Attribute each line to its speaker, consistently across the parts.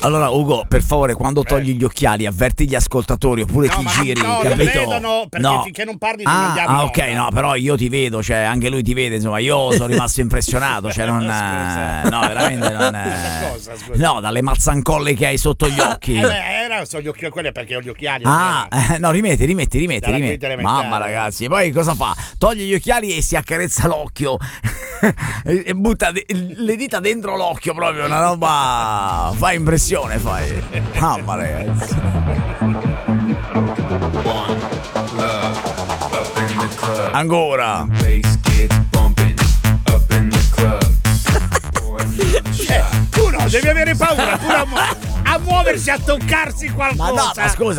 Speaker 1: Allora Ugo, per favore, quando togli gli occhiali avverti gli ascoltatori oppure chi giri, capito?
Speaker 2: Vedono, perché finché non parli non andiamo.
Speaker 1: Ok, no, però io ti vedo, cioè anche lui ti vede, insomma, io sono rimasto impressionato, cioè non no, veramente non
Speaker 2: Cosa,
Speaker 1: no, dalle mazzancolle che hai sotto gli occhi.
Speaker 2: Sono gli occhiali, quelli perché ho gli occhiali.
Speaker 1: No, rimetti.
Speaker 2: elementare.
Speaker 1: Mamma ragazzi, e poi cosa fa? Toglie gli occhiali e si accarezza l'occhio e butta le dita dentro l'occhio, proprio una roba, fa impressione, fai. Mamma ragazzi. Ancora.
Speaker 2: Uno devi avere paura pure a muoversi, a toccarsi qualcosa.
Speaker 1: Ma no, ma scusa,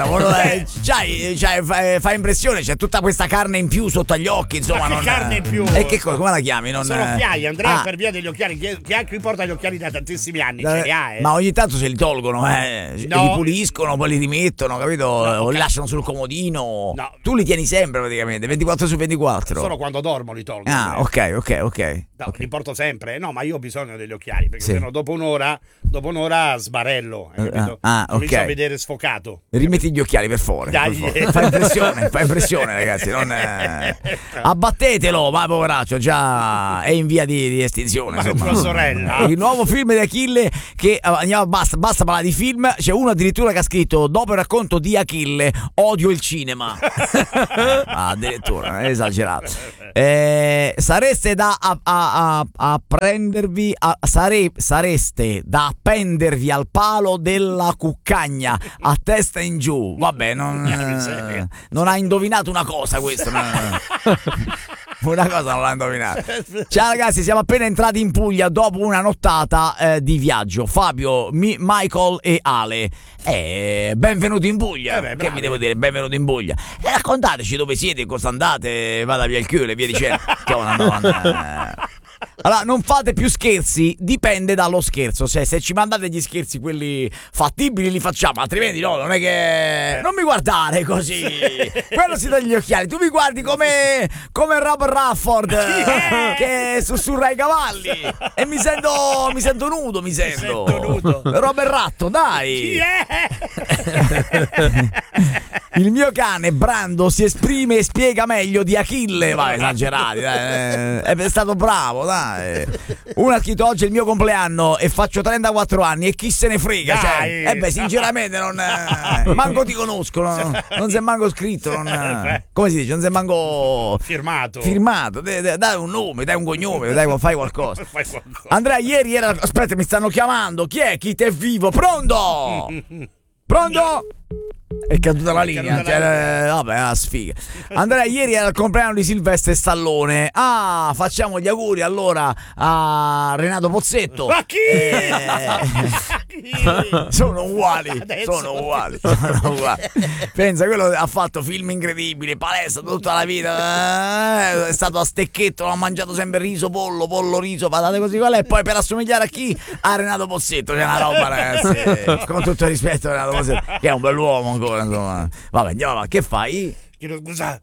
Speaker 1: fa impressione, c'è tutta questa carne in più sotto agli occhi, insomma.
Speaker 2: Ma che carne in più?
Speaker 1: E che cosa? Come la chiami?
Speaker 2: Sono occhiali, Andrea, per via degli occhiali. Che anche porta gli occhiali da tantissimi anni.
Speaker 1: Ma ogni tanto se li tolgono, li puliscono, poi li rimettono, capito? O li lasciano sul comodino.
Speaker 2: No.
Speaker 1: Tu li tieni sempre praticamente, 24 su 24.
Speaker 2: Solo quando dormo li tolgo.
Speaker 1: Ok.
Speaker 2: No, li porto sempre. No, ma io ho bisogno degli occhiali, perché sennò dopo un'ora sbarello. Comincio a vedere sfocato.
Speaker 1: Rimetti gli occhiali per favore.
Speaker 2: Dai.
Speaker 1: Fa impressione ragazzi, abbattetelo, ma poveraccio, già è in via di estinzione, insomma.
Speaker 2: Tua sorella.
Speaker 1: Il nuovo film di Achille che basta parlare di film, c'è uno addirittura che ha scritto: dopo il racconto di Achille odio il cinema. Addirittura, è esagerato. Sareste da apprendervi sareste da appendervi al palo della cuccagna a testa in giù. Vabbè, non ha indovinato una cosa questo. Una cosa non l'ha indovinata. Ciao ragazzi, siamo appena entrati in Puglia dopo una nottata di viaggio. Fabio, Michael e Ale. Benvenuti in Puglia. Che vi devo dire? Benvenuti in Puglia. Raccontateci dove siete, cosa andate, vada via il culo e via dicendo. Allora, non fate più scherzi, dipende dallo scherzo. Se ci mandate gli scherzi, quelli fattibili, li facciamo, altrimenti no, non è che. Non mi guardare così. Quello si toglie gli occhiali. Tu mi guardi come Robert Rafford che sussurra i cavalli. E mi sento nudo, mi sento. Robert Ratto, dai.
Speaker 2: Chi è?
Speaker 1: Il mio cane Brando si esprime e spiega meglio di Achille. Vai, esagerati, è stato bravo, dai. Uno ha scritto: oggi è il mio compleanno e faccio 34 anni e chi se ne frega, cioè, sinceramente manco ti conosco, non si è manco scritto, come si dice, non si è manco firmato. Dai un nome, dai un cognome, fai qualcosa. Andrea, ieri era, aspetta, mi stanno chiamando, chi è? Chi te è vivo? Pronto? È caduta la linea, vabbè, la sfiga. Andrea, ieri era il compleanno di Silvestre Stallone. Facciamo gli auguri allora a Renato Pozzetto.
Speaker 2: Ma chi?
Speaker 1: Sono uguali. Pensa, quello ha fatto film incredibili, palestra tutta la vita, è stato a stecchetto, ha mangiato sempre riso, pollo, riso, patate così, e poi per assomigliare a chi? A Renato Pozzetto. C'è una roba, ragazzi, con tutto il rispetto a Renato Pozzetto, che è un bell'uomo ancora, insomma. Vabbè, andiamo avanti. Che fai?
Speaker 2: Chiedo scusa.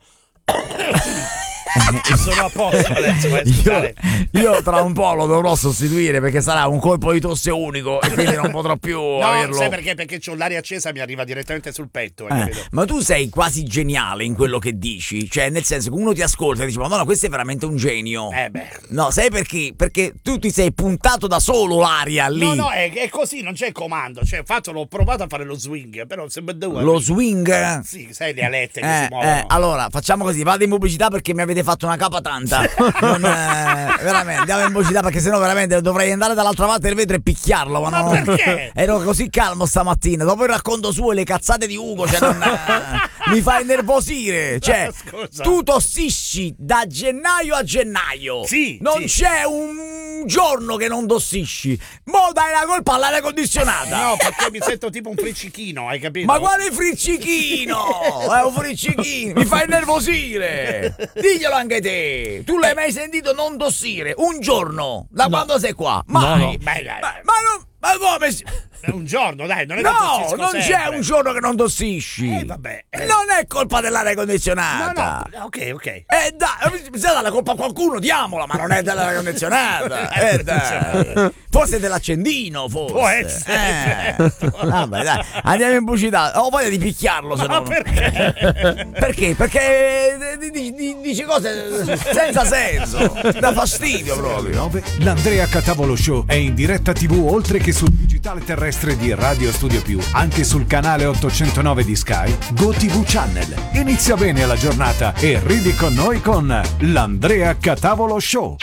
Speaker 2: Sono a posto adesso.
Speaker 1: Io tra un po' lo dovrò sostituire perché sarà un colpo di tosse unico e quindi non potrò più averlo.
Speaker 2: Sai perché c'ho l'aria accesa, mi arriva direttamente sul petto.
Speaker 1: Ma tu sei quasi geniale in quello che dici, cioè nel senso che uno ti ascolta e dice: ma no, questo è veramente un genio. No, sai perché? Perché tu ti sei puntato da solo l'aria lì.
Speaker 2: No, è così, non c'è comando. Cioè, l'ho provato a fare lo swing, però sembra
Speaker 1: lo swing?
Speaker 2: Sì, sai le alette che si muovono.
Speaker 1: Allora, facciamo così, vado in pubblicità perché mi avete fatto una capa tanta. Veramente, andiamo in pubblicità perché sennò veramente dovrei andare dall'altra parte del vetro e picchiarlo.
Speaker 2: Ma perché?
Speaker 1: Ero così calmo stamattina. Dopo il racconto suo e le cazzate di Ugo, mi fa innervosire. Cioè, tu tossisci da gennaio a gennaio.
Speaker 2: Sì.
Speaker 1: Non c'è un giorno che non tossisci. Mo dai la colpa all'aria condizionata.
Speaker 2: No, perché mi sento tipo un friccichino, hai capito?
Speaker 1: Ma quale friccichino? È un friccichino. Mi fa innervosire. Diglielo anche te. Tu l'hai mai sentito non tossire un giorno da quando sei qua? Mai.
Speaker 2: No.
Speaker 1: Ma come?
Speaker 2: Un giorno, dai, non è
Speaker 1: no, non
Speaker 2: sempre.
Speaker 1: c'è un giorno che non tossisci.
Speaker 2: Vabbè.
Speaker 1: Non è colpa dell'aria condizionata.
Speaker 2: No, ok.
Speaker 1: Dai, se dà la colpa a qualcuno, diamola, ma non è dell'aria condizionata. Dai. Forse dell'accendino, forse.
Speaker 2: Può essere.
Speaker 1: Vabbè, dai, andiamo in pubblicità. Ho voglia di picchiarlo, se no.
Speaker 2: Perché?
Speaker 1: Perché dice cose senza senso. Da fastidio proprio.
Speaker 3: L'Andrea Catavolo Show è in diretta TV oltre che sul digitale terrestre di Radio Studio Più, anche sul canale 809 di Sky, GoTV Channel. Inizia bene la giornata e ridi con noi con l'Andrea Catavolo Show.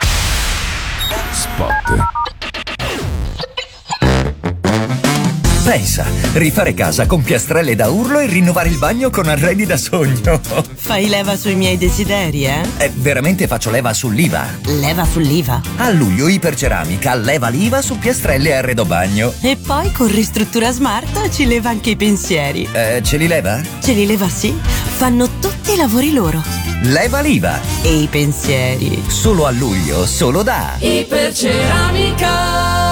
Speaker 3: Spot.
Speaker 4: Pensa, rifare casa con piastrelle da urlo e rinnovare il bagno con arredi da sogno.
Speaker 5: Fai leva sui miei desideri, eh?
Speaker 4: Veramente faccio leva sull'IVA?
Speaker 5: Leva sull'IVA?
Speaker 4: A luglio Iperceramica leva l'IVA su piastrelle e arredo bagno.
Speaker 5: E poi con Ristruttura Smart ci leva anche i pensieri.
Speaker 4: Ce li leva?
Speaker 5: Ce li leva, sì. Fanno tutti i lavori loro.
Speaker 4: Leva l'IVA.
Speaker 5: E i pensieri.
Speaker 4: Solo a luglio, solo da
Speaker 5: Iperceramica.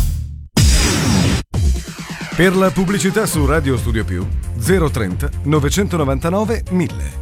Speaker 3: Per la pubblicità su Radio Studio Più 030 999 1000.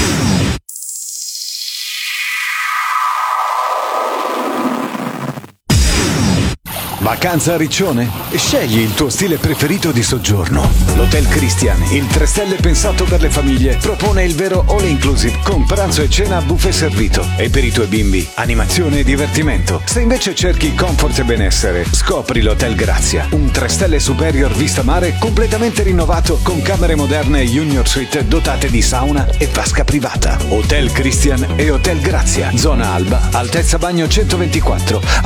Speaker 3: Vacanza a Riccione? Scegli il tuo stile preferito di soggiorno. L'Hotel Christian, il 3 stelle pensato per le famiglie, propone il vero all inclusive con pranzo e cena a buffet servito. E per i tuoi bimbi, animazione e divertimento. Se invece cerchi comfort e benessere, scopri l'Hotel Grazia, un 3 stelle superior vista mare completamente rinnovato con camere moderne e junior suite dotate di sauna e vasca privata. Hotel Christian e Hotel Grazia, zona Alba, altezza bagno 124.